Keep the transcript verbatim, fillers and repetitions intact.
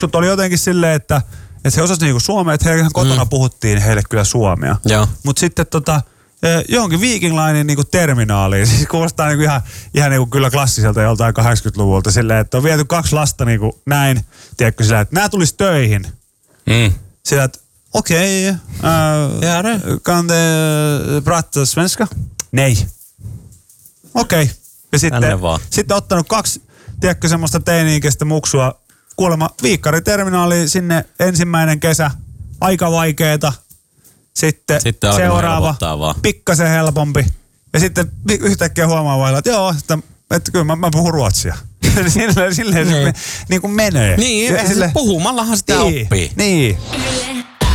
sut oli jotenkin silleen, että, että se osasi niinku suomea, että heidän kotona mm. puhuttiin heille kyllä suomea. Mutta sitten tota, johonkin Viking Linen niinku terminaaliin, siis kuulostaa niinku ihan, ihan niinku kyllä klassiselta joltain kahdeksankymmentäluvulta silleen, että on viety kaksi lasta niinku näin, tiedätkö sillä, että nämä tulisi töihin. Mm. Sillä, että okei, okay, äh, kan de prata svenska? Nej. Okei. Okay. Ja sitten, sitten ottanut kaksi, tiedätkö, semmoista teini-ikäistä muksua. Kuulemma viikkariterminaali sinne ensimmäinen kesä. Aika vaikeeta. Sitten, sitten seuraava, pikkasen helpompi. Ja sitten yhtäkkiä huomaa vailla, että joo, että, että kyllä mä, mä puhun ruotsia. silleen silleen se niin kuin menee. Niin, ja sille, puhumallahan sitä niin, oppii. Niin.